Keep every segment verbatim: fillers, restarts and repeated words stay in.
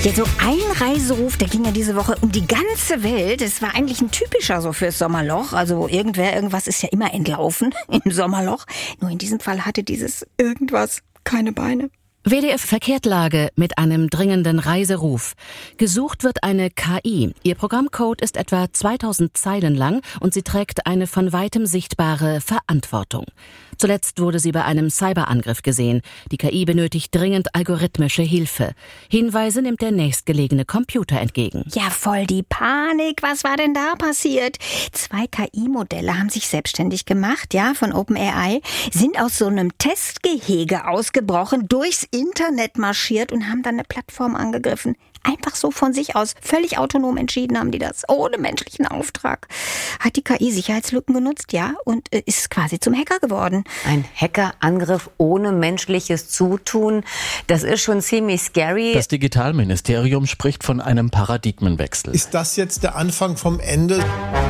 Ja, so ein Reiseruf, der ging ja diese Woche um die ganze Welt. Es war eigentlich ein typischer so fürs Sommerloch. Also irgendwer, irgendwas ist ja immer entlaufen im Sommerloch. Nur in diesem Fall hatte dieses irgendwas keine Beine. W D F-Verkehrtlage mit einem dringenden Reiseruf. Gesucht wird eine K I. Ihr Programmcode ist etwa zweitausend Zeilen lang und sie trägt eine von weitem sichtbare Verantwortung. Zuletzt wurde sie bei einem Cyberangriff gesehen. Die K I benötigt dringend algorithmische Hilfe. Hinweise nimmt der nächstgelegene Computer entgegen. Ja, voll die Panik. Was war denn da passiert? Zwei K I-Modelle haben sich selbstständig gemacht, ja, von OpenAI, sind aus so einem Testgehege ausgebrochen, durchs Internet marschiert und haben dann eine Plattform angegriffen. Einfach so von sich aus, völlig autonom entschieden haben die das, ohne menschlichen Auftrag. Hat die K I Sicherheitslücken genutzt, ja, und äh, ist quasi zum Hacker geworden. Ein Hackerangriff ohne menschliches Zutun, das ist schon ziemlich scary. Das Digitalministerium spricht von einem Paradigmenwechsel. Ist das jetzt der Anfang vom Ende?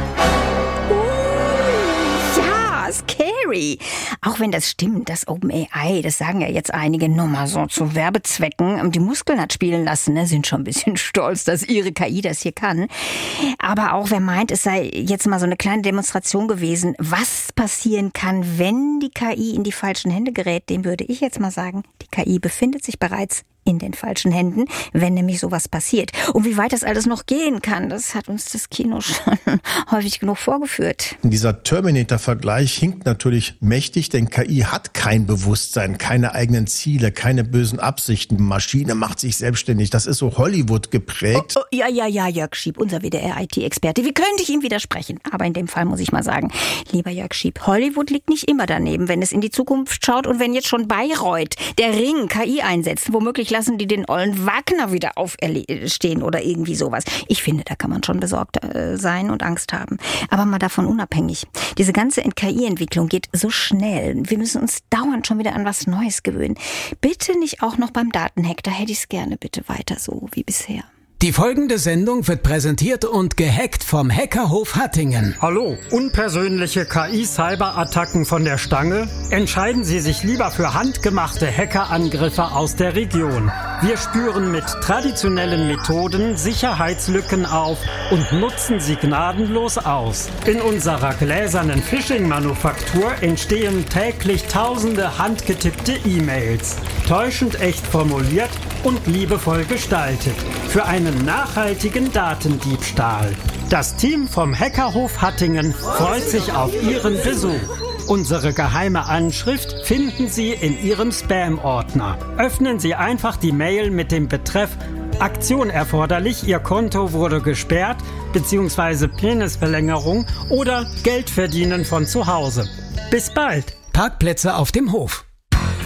Scary. Auch wenn das stimmt, dass OpenAI, das sagen ja jetzt einige, nur mal so zu Werbezwecken, die Muskeln hat spielen lassen, ne, sind schon ein bisschen stolz, dass ihre K I das hier kann. Aber auch wer meint, es sei jetzt mal so eine kleine Demonstration gewesen, was passieren kann, wenn die K I in die falschen Hände gerät, dem würde ich jetzt mal sagen, die K I befindet sich bereits in den falschen Händen, wenn nämlich sowas passiert. Und wie weit das alles noch gehen kann, das hat uns das Kino schon häufig genug vorgeführt. Dieser Terminator-Vergleich hinkt natürlich mächtig, denn K I hat kein Bewusstsein, keine eigenen Ziele, keine bösen Absichten. Maschine macht sich selbstständig. Das ist so Hollywood geprägt. Oh, oh, ja, ja, ja, Jörg Schieb, unser W D R-I T-Experte. Wie könnte ich ihm widersprechen? Aber in dem Fall muss ich mal sagen, lieber Jörg Schieb, Hollywood liegt nicht immer daneben, wenn es in die Zukunft schaut und wenn jetzt schon Bayreuth, der Ring, K I einsetzt, womöglich lassen die den ollen Wagner wieder auferstehen oder irgendwie sowas. Ich finde, da kann man schon besorgt äh, sein und Angst haben. Aber mal davon unabhängig. Diese ganze K I-Entwicklung geht so schnell. Wir müssen uns dauernd schon wieder an was Neues gewöhnen. Bitte nicht auch noch beim Datenhack. Da hätte ich es gerne bitte weiter so wie bisher. Die folgende Sendung wird präsentiert und gehackt vom Hackerhof Hattingen. Hallo, unpersönliche K I-Cyberattacken von der Stange? Entscheiden Sie sich lieber für handgemachte Hackerangriffe aus der Region. Wir spüren mit traditionellen Methoden Sicherheitslücken auf und nutzen sie gnadenlos aus. In unserer gläsernen Phishing-Manufaktur entstehen täglich tausende handgetippte E-Mails. Täuschend echt formuliert und liebevoll gestaltet. Für einen nachhaltigen Datendiebstahl. Das Team vom Hackerhof Hattingen freut sich auf Ihren Besuch. Unsere geheime Anschrift finden Sie in Ihrem Spam-Ordner. Öffnen Sie einfach die Mail mit dem Betreff Aktion erforderlich, Ihr Konto wurde gesperrt, beziehungsweise Penisverlängerung oder Geld verdienen von zu Hause. Bis bald! Parkplätze auf dem Hof.